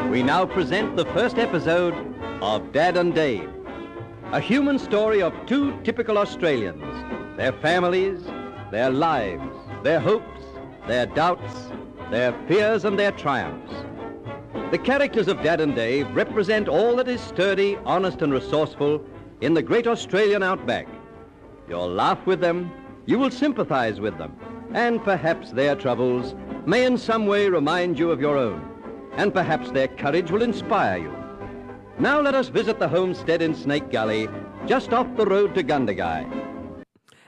We now present the first episode of Dad and Dave, a human story of two typical Australians, their families, their lives, their hopes, their doubts, their fears and their triumphs. The characters of Dad and Dave represent all that is sturdy, honest and resourceful in the great Australian outback. You'll laugh with them, you will sympathize with them, and perhaps their troubles may in some way remind you of your own, and perhaps their courage will inspire you. Now let us visit the homestead in Snake Gully, just off the road to Gundagai.